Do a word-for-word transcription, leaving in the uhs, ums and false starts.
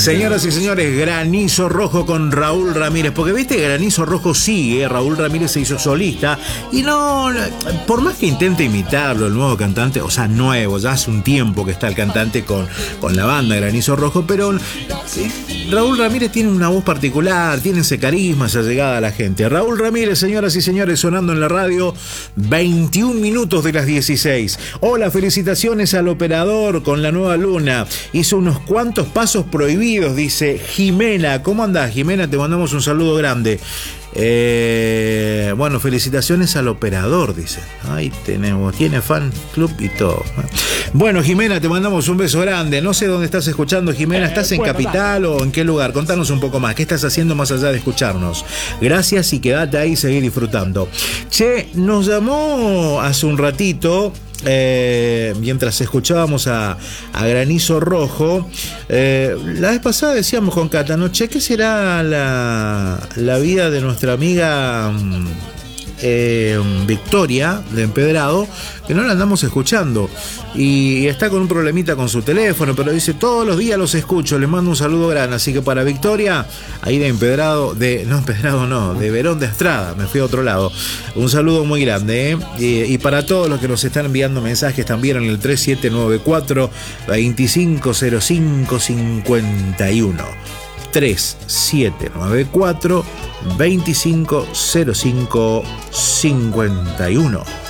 Señoras y señores, Granizo Rojo con Raúl Ramírez. Porque viste, Granizo Rojo sigue, Raúl Ramírez se hizo solista. Y no, por más que intente imitarlo, el nuevo cantante, o sea, nuevo, ya hace un tiempo que está el cantante con, con la banda Granizo Rojo, pero Raúl Ramírez tiene una voz particular, tiene ese carisma, esa llegada a la gente. Raúl Ramírez, señoras y señores, sonando en la radio, veintiún minutos de las dieciséis. Hola, felicitaciones al operador con la nueva luna. Hizo unos cuantos pasos prohibidos, dice Jimena. ¿Cómo andás, Jimena? Te mandamos un saludo grande. Eh, bueno, felicitaciones al operador, dice. Ahí tenemos, tiene fan club y todo. Bueno, Jimena, te mandamos un beso grande. No sé dónde estás escuchando, Jimena. ¿Estás en Capital o en qué lugar? Contanos un poco más. ¿Qué estás haciendo más allá de escucharnos? Gracias y quédate ahí y seguí disfrutando. Che, nos llamó hace un ratito. Eh, mientras escuchábamos a, a Granizo Rojo, eh, la vez pasada decíamos con Cata, ¿no? Che, ¿qué será la, la vida de nuestra amiga eh, Victoria de Empedrado? Que no la andamos escuchando y, y está con un problemita con su teléfono, pero dice, todos los días los escucho, les mando un saludo grande. Así que para Victoria, ahí de Empedrado, de no Empedrado no, de Verón de Estrada, me fui a otro lado, un saludo muy grande, ¿eh? y, y para todos los que nos están enviando mensajes también en el tres siete nueve cuatro, veinticinco cero cinco cincuenta y uno. tres siete nueve cuatro, veinticinco cero cinco cincuenta y uno.